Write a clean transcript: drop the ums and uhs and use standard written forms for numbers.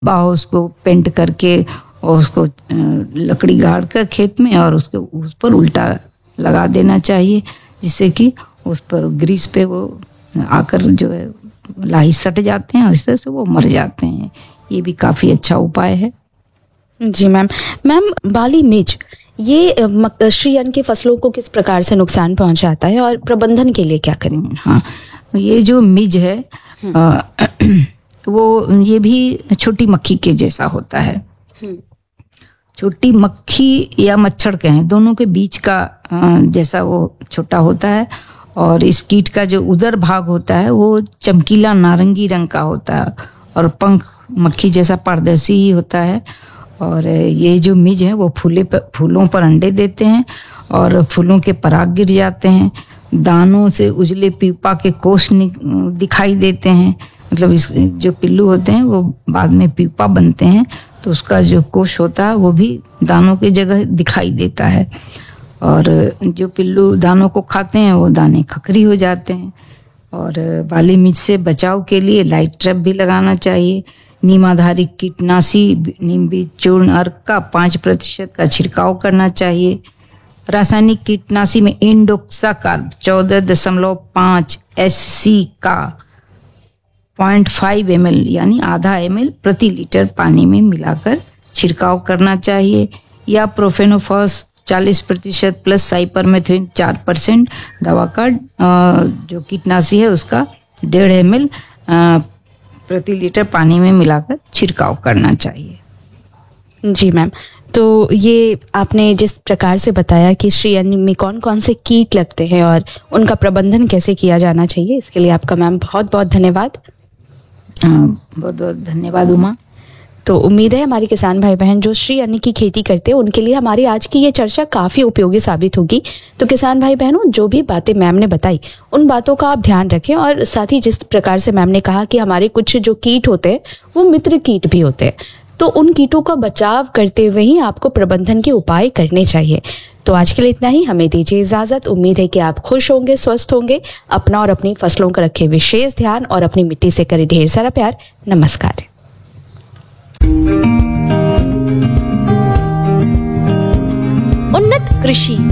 बाहो उसको पेंट करके और उसको लकड़ी गाड़ कर खेत में और उसके उस पर उल्टा लगा देना चाहिए, जिससे कि उस पर ग्रीस पे वो आकर जो है लाही सट जाते हैं और इस तरह से वो मर जाते हैं। ये भी काफ़ी अच्छा उपाय है। जी मैम। बाली मिर्च ये श्री अन्न की फसलों को किस प्रकार से नुकसान पहुंचाता है और प्रबंधन के लिए क्या करें? हाँ, ये जो मिर्च है वो ये भी छोटी मक्खी के जैसा होता है। छोटी मक्खी या मच्छर कहें, दोनों के बीच का जैसा वो छोटा होता है। और इस कीट का जो उदर भाग होता है वो चमकीला नारंगी रंग का होता है और पंख मक्खी जैसा पारदर्शी ही होता है। और ये जो मिर्च है वो फूलों पर अंडे देते हैं और फूलों के पराग गिर जाते हैं। दानों से उजले पीपा के कोष दिखाई देते हैं। मतलब इस जो पिल्लू होते हैं वो बाद में पीपा बनते हैं, तो उसका जो कोष होता है वो भी दानों की जगह दिखाई देता है। और जो पिल्लू दानों को खाते हैं वो दाने खखरी हो जाते हैं। और बाली मिर्च से बचाव के लिए लाइट ट्रैप भी लगाना चाहिए। नीमाधारी कीटनाशी नीम बीज चूर्ण अर्क का 5% का छिड़काव करना चाहिए। रासायनिक कीटनाशी में इंडोक्साकार्ब 14.5 SC का 0.5 ml यानी आधा ml प्रति लीटर पानी में मिलाकर छिड़काव करना चाहिए। या प्रोफेनोफॉस 40% प्लस साइपरमेथ्रिन 4% दवा का जो कीटनाशी है उसका 1.5 ml प्रति लीटर पानी में मिलाकर छिड़काव करना चाहिए। जी मैम। तो ये आपने जिस प्रकार से बताया कि श्री अन्न में कौन कौन से कीट लगते हैं और उनका प्रबंधन कैसे किया जाना चाहिए, इसके लिए आपका मैम बहुत बहुत धन्यवाद। बहुत बहुत धन्यवाद उमा। तो उम्मीद है हमारे किसान भाई बहन जो श्री अन्न की खेती करते हैं उनके लिए हमारी आज की ये चर्चा काफ़ी उपयोगी साबित होगी। तो किसान भाई बहनों, जो भी बातें मैम ने बताई उन बातों का आप ध्यान रखें और साथ ही जिस प्रकार से मैम ने कहा कि हमारे कुछ जो कीट होते हैं वो मित्र कीट भी होते हैं, तो उन कीटों का बचाव करते हुए ही आपको प्रबंधन के उपाय करने चाहिए। तो आज के लिए इतना ही, हमें दीजिए इजाजत। उम्मीद है कि आप खुश होंगे, स्वस्थ होंगे, अपना और अपनी फसलों का रखें विशेष ध्यान और अपनी मिट्टी से करें ढेर सारा प्यार। नमस्कार। उन्नत कृषि